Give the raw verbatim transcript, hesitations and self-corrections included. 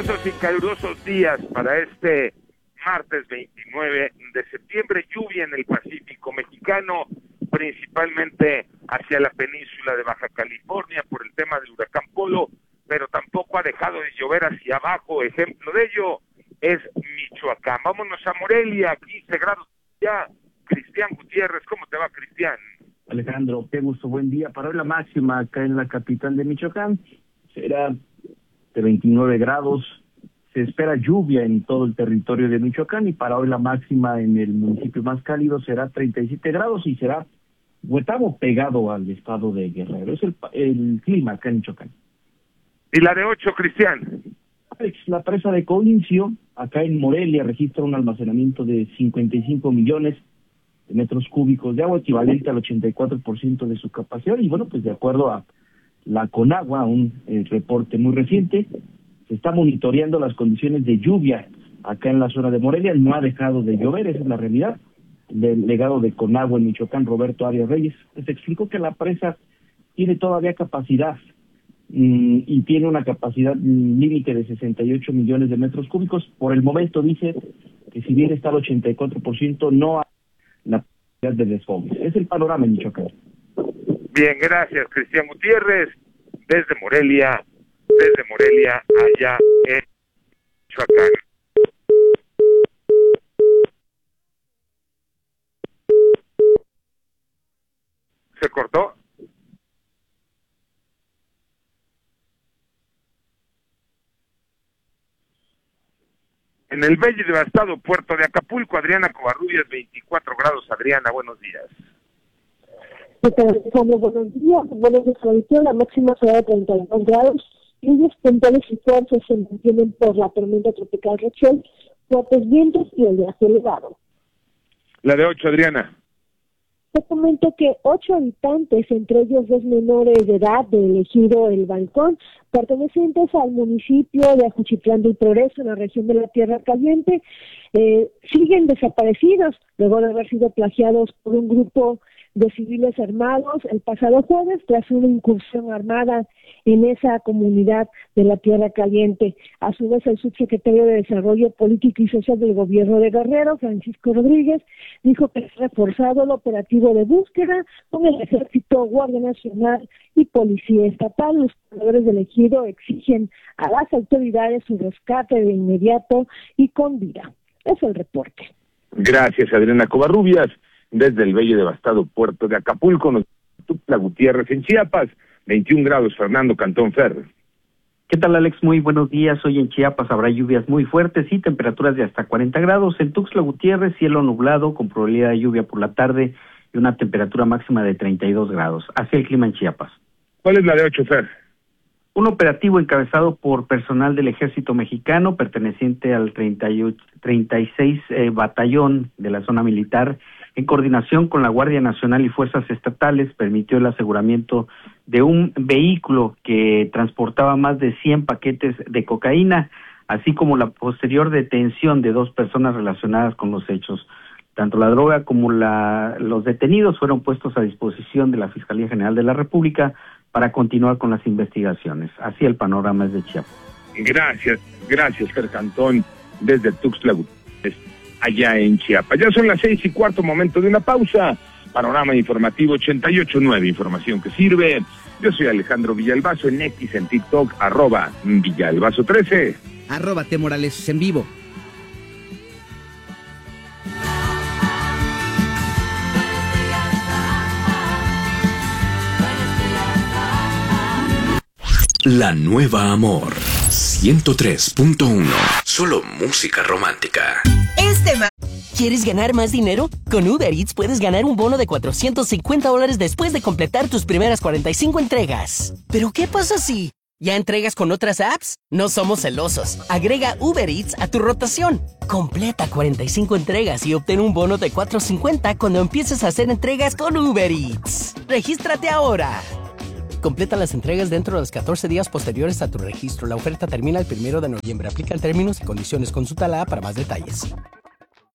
lluviosos y calurosos días para este martes veintinueve de septiembre. Lluvia en el Pacífico mexicano, principalmente hacia la península de Baja California por el tema del huracán Polo, pero tampoco ha dejado de llover hacia abajo. Ejemplo de ello es Michoacán. Vámonos a Morelia, quince grados ya. Cristian Gutiérrez, ¿cómo te va, Cristian? Alejandro, qué gusto, buen día. Para hoy la máxima acá en la capital de Michoacán será de veintinueve grados. Se espera lluvia en todo el territorio de Michoacán y para hoy la máxima en el municipio más cálido será treinta y siete grados y será Huetamo pegado al estado de Guerrero. Es el, el clima acá en Michoacán. ¿Y la de ocho, Cristian? La presa de Coincio, acá en Morelia, registra un almacenamiento de cincuenta y cinco millones de metros cúbicos de agua, equivalente al ochenta y cuatro por ciento de su capacidad. Y bueno, pues de acuerdo a la Conagua, un eh, reporte muy reciente, se está monitoreando las condiciones de lluvia acá en la zona de Morelia. No ha dejado de llover, esa es la realidad. El delegado de Conagua en Michoacán, Roberto Arias Reyes, pues explicó que la presa tiene todavía capacidad mm, y tiene una capacidad límite de sesenta y ocho millones de metros cúbicos. Por el momento dice que si bien está al ochenta y cuatro por ciento, no hay la posibilidad de desfogues. Es el panorama en Michoacán. Bien, gracias, Cristian Gutiérrez, desde Morelia, desde Morelia, allá en Michoacán. ¿Se cortó? En el bello y devastado puerto de Acapulco, Adriana Covarrubias, veinticuatro grados. Adriana, buenos días. Alejandro, buenos días. Buenos días, auditor. La máxima será de treinta y dos grados. Lluvias puntuales y fuertes se mantienen por la tormenta tropical Rachel, fuertes vientos y oleaje elevado. La de ocho, Adriana. Te comento que ocho habitantes, entre ellos dos menores de edad del ejido El Balcón, pertenecientes al municipio de Ajuchitlán del Progreso, en la región de la Tierra Caliente, eh, siguen desaparecidos luego de haber sido plagiados por un grupo de civiles armados el pasado jueves tras una incursión armada en esa comunidad de la Tierra Caliente. A su vez, el subsecretario de Desarrollo Político y Social del Gobierno de Guerrero, Francisco Rodríguez, dijo que es reforzado el operativo de búsqueda con el Ejército, Guardia Nacional y Policía Estatal. Los pobladores del ejido exigen a las autoridades su rescate de inmediato y con vida. Es el reporte. Gracias, Adriana Covarrubias. Desde el bello y devastado puerto de Acapulco, nos Tuxtla Gutiérrez en Chiapas, veintiún grados, Fernando Cantón Ferro. ¿Qué tal, Alex? Muy buenos días. Hoy en Chiapas habrá lluvias muy fuertes y temperaturas de hasta cuarenta grados. En Tuxtla Gutiérrez, cielo nublado con probabilidad de lluvia por la tarde y una temperatura máxima de treinta y dos grados. Así el clima en Chiapas. ¿Cuál es la de ocho, Fer? Un operativo encabezado por personal del Ejército Mexicano, perteneciente al treinta y ocho, treinta y seis eh, Batallón de la zona militar, en coordinación con la Guardia Nacional y fuerzas estatales, permitió el aseguramiento de un vehículo que transportaba más de cien paquetes de cocaína, así como la posterior detención de dos personas relacionadas con los hechos. Tanto la droga como la, los detenidos fueron puestos a disposición de la Fiscalía General de la República para continuar con las investigaciones. Así el panorama es de Chiapas. Gracias, gracias, Fer Cantón, desde Tuxtla Gutiérrez, allá en Chiapas. Ya son las seis y cuarto, momento de una pausa. Panorama informativo ochenta y ocho nueve, información que sirve. Yo soy Alejandro Villalbazo, en X, en TikTok, arroba Villalbazo trece. Arroba T Morales en vivo. La nueva Amor ciento tres punto uno. Solo música romántica. Este ma- ¿Quieres ganar más dinero? Con Uber Eats puedes ganar un bono de cuatrocientos cincuenta dólares después de completar tus primeras cuarenta y cinco entregas. ¿Pero qué pasa si ya entregas con otras apps? No somos celosos. Agrega Uber Eats a tu rotación. Completa cuarenta y cinco entregas y obtén un bono de cuatrocientos cincuenta cuando empieces a hacer entregas con Uber Eats. ¡Regístrate ahora! Completa las entregas dentro de los catorce días posteriores a tu registro. La oferta termina el primero de noviembre. Aplican términos y condiciones. Consulta la app para más detalles.